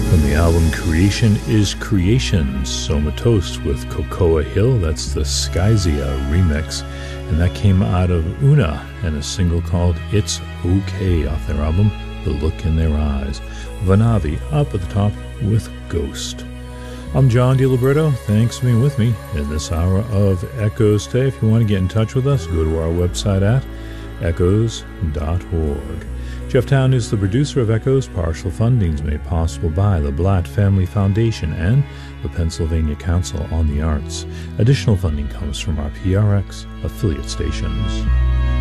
From the album Creation is Creation, Somatos with Cocoa Hill, that's the Skyzia remix, and that came out of Una and a single called It's Okay off their album The Look in Their Eyes. Vanavi up at the top with Ghost. I'm John DiLiberto. Thanks for being with me in this hour of Echoes today. If you want to get in touch with us, go to our website at echoes.org. Jeff Town is the producer of Echoes. Partial funding is made possible by the Blatt Family Foundation and the Pennsylvania Council on the Arts. Additional funding comes from our PRX affiliate stations.